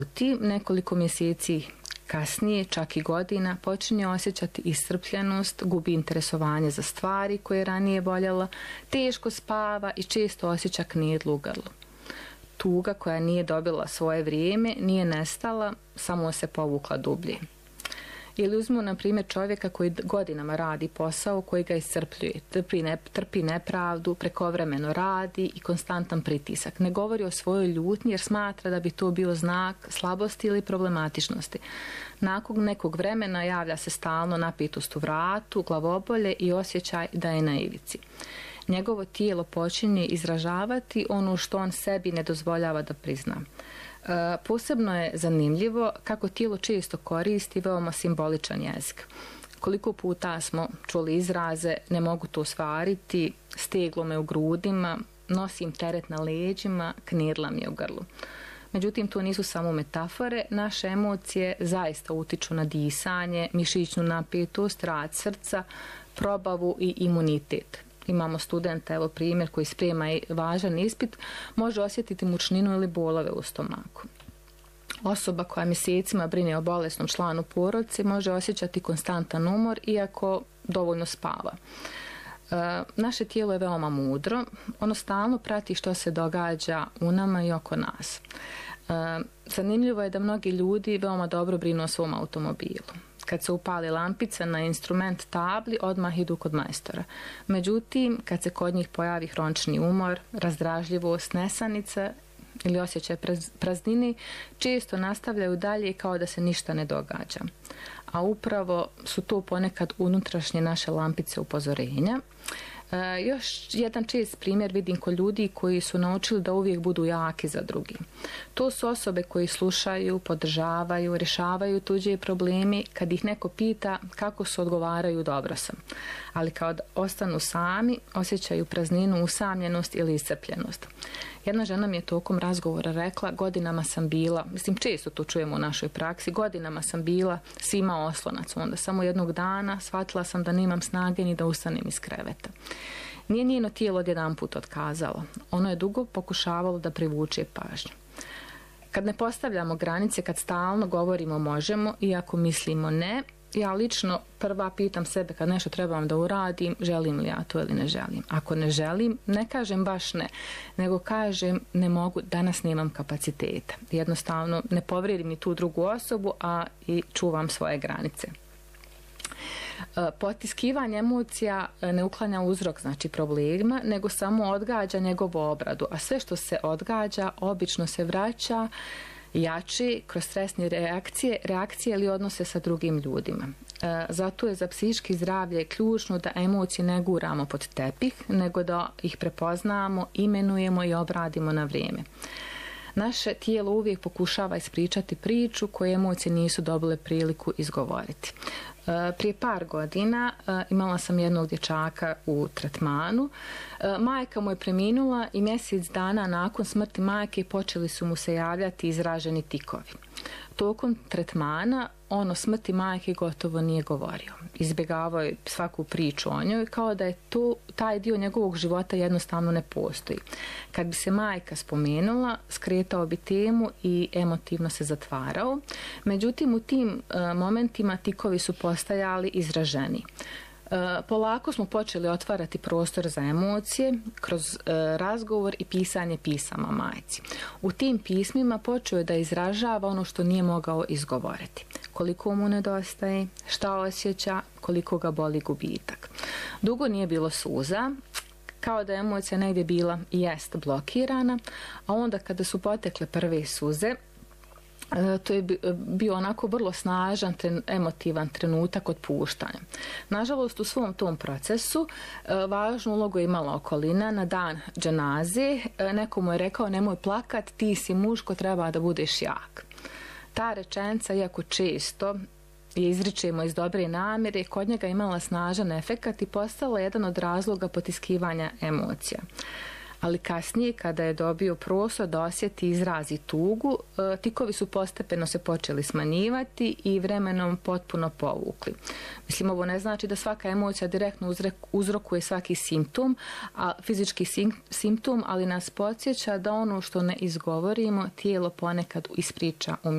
Nekoliko mjeseci kasnije, čak i godina, počinje osjećati iscrpljenost, gubi interesovanje za stvari koje je ranije voljela, teško spava i često osjeća knedlu u grlu. Tuga koja nije dobila svoje vrijeme nije nestala, samo se povukla dublje. Ili uzmu, na primjer, čovjeka koji godinama radi posao koji ga iscrpljuje, trpi nepravdu, prekovremeno radi i konstantan pritisak. Ne govori o svojoj ljutnji jer smatra da bi to bio znak slabosti ili problematičnosti. Nakon nekog vremena javlja se stalno napetost u vratu, glavobolje i osjećaj da je na ivici. Njegovo tijelo počinje izražavati ono što on sebi ne dozvoljava da prizna. Posebno je zanimljivo kako tijelo često koristi veoma simboličan jezik. Koliko puta smo čuli izraze ne mogu to ostvariti, steglo me u grudima, nosim teret na leđima, knedla mi je u grlu. Međutim, to nisu samo metafore, naše emocije zaista utiču na disanje, mišićnu napetost, rad srca, probavu i imunitet. Imamo studenta, evo primjer, koji sprema važan ispit, može osjetiti mučninu ili bolove u stomaku. Osoba koja mjesecima brine o bolesnom članu porodice može osjećati konstantan umor iako dovoljno spava. Naše tijelo je veoma mudro, ono stalno prati što se događa u nama i oko nas. Zanimljivo je da mnogi ljudi veoma dobro brinu o svom automobilu. Kad se upali lampica na instrument tabli, odmah idu kod majstora. Međutim, kad se kod njih pojavi hronični umor, razdražljivost, nesanica ili osjećaj praznine, često nastavljaju dalje kao da se ništa ne događa. A upravo su to ponekad unutrašnje naše lampice upozorenja. Još jedan čest primjer vidim kod ljudi koji su naučili da uvijek budu jaki za drugi. To su osobe koji slušaju, podržavaju, rješavaju tuđe probleme. Kad ih neko pita kako su, odgovaraju dobro sam. Ali kad ostanu sami, osjećaju prazninu, usamljenost ili iscrpljenost. Jedna žena mi je tokom razgovora rekla, godinama sam bila, često to čujemo u našoj praksi, godinama sam bila svima oslonac. Onda samo jednog dana shvatila sam da nemam snage ni da ustanem iz kreveta. Nije njeno tijelo odjedanput otkazalo. Ono je dugo pokušavalo da privuče pažnju. Kad ne postavljamo granice, kad stalno govorimo možemo, iako mislimo ne, ja lično prva pitam sebe kad nešto trebam da uradim, želim li ja to ili ne želim. Ako ne želim, ne kažem baš ne, nego kažem ne mogu, danas nemam kapaciteta. Jednostavno ne povrijedim ni tu drugu osobu, a i čuvam svoje granice. Potiskivanje emocija ne uklanja uzrok, znači problema, nego samo odgađa njegovu obradu, a sve što se odgađa obično se vraća jači kroz stresne reakcije ili odnose sa drugim ljudima. Zato je za psihički zdravlje ključno da emocije ne guramo pod tepih, nego da ih prepoznamo, imenujemo i obradimo na vrijeme. Naše tijelo uvijek pokušava ispričati priču koju emocije nisu dobile priliku izgovoriti. Prije par godina imala sam jednog dječaka u tretmanu. Majka mu je preminula i mjesec dana nakon smrti majke počeli su mu se javljati izraženi tikovi. Tokom tretmana on o smrti majke gotovo nije govorio. Izbjegavao je svaku priču o njoj kao da je taj dio njegovog života jednostavno ne postoji. Kad bi se majka spomenula, skretao bi temu i emotivno se zatvarao. Međutim, u tim momentima tikovi su postajali izraženi. Polako smo počeli otvarati prostor za emocije kroz razgovor i pisanje pisama majci. U tim pismima počeo je da izražava ono što nije mogao izgovoriti. Koliko mu nedostaje, šta osjeća, koliko ga boli gubitak. Dugo nije bilo suza, kao da je emocija negdje bila i jest blokirana, a onda kada su potekle prve suze, to je bio onako vrlo snažan, emotivan trenutak otpuštanja. Nažalost, u svom tom procesu važnu ulogu je imala okolina. Na dan dženaze neko mu je rekao nemoj plakat, ti si muško, treba da budeš jak. Ta rečenica, iako često je izričemo iz dobre namjere, kod njega imala snažan efekat i postala jedan od razloga potiskivanja emocija. Ali kasnije, kada je dobio prostor da osjeti i izrazi tugu, tikovi su postepeno se počeli smanjivati i vremenom potpuno povukli. Mislim, ovo ne znači da svaka emocija direktno uzrokuje svaki simptom, fizički simptom, ali nas podsjeća da ono što ne izgovorimo, tijelo ponekad ispriča